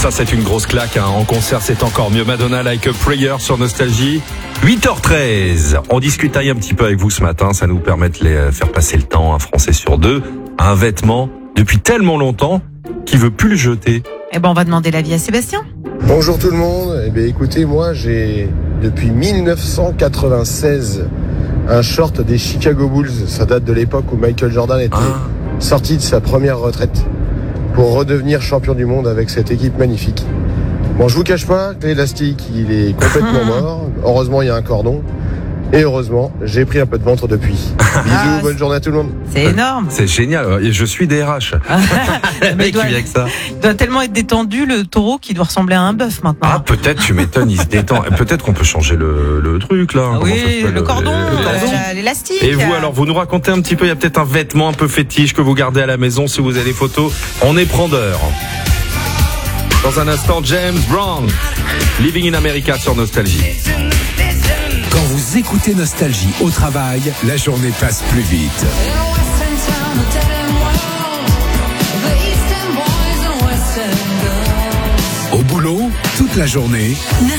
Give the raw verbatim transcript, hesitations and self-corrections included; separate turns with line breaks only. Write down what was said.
Ça, c'est une grosse claque, hein. En concert, c'est encore mieux. Madonna, Like a Prayer sur Nostalgie. huit heures treize. On discutaille un petit peu avec vous ce matin. Ça nous permet de les faire passer le temps. Un Français sur deux a un vêtement depuis tellement longtemps qu'il veut plus le jeter.
Eh ben, on va demander l'avis à Sébastien.
Bonjour tout le monde. Eh bien, écoutez, moi, j'ai depuis dix-neuf cent quatre-vingt-seize un short des Chicago Bulls. Ça date de l'époque où Michael Jordan était ah. sorti de sa première retraite pour redevenir champion du monde avec cette équipe magnifique. Bon, je vous cache pas que l'élastique, il est complètement mort. Heureusement, il y a un cordon. Et heureusement, j'ai pris un peu de ventre depuis. Bisous, ah, bonne journée à tout le monde.
C'est énorme.
C'est génial. Et je suis D R H. Le mec qui vient avec ça.
Il doit tellement être détendu, le taureau, qu'il doit ressembler à un bœuf maintenant.
Ah, peut-être, tu m'étonnes, il se détend. Peut-être qu'on peut changer le, le truc, là.
Ah oui, le cordon, le, le cordon. L'élastique.
Et vous, alors, vous nous racontez un petit peu, il y a peut-être un vêtement un peu fétiche que vous gardez à la maison. Si vous avez des photos, on est prendeur. Dans un instant, James Brown, Living in America sur Nostalgie.
Quand vous écoutez Nostalgie au travail, la journée passe plus vite. Au boulot, toute la journée.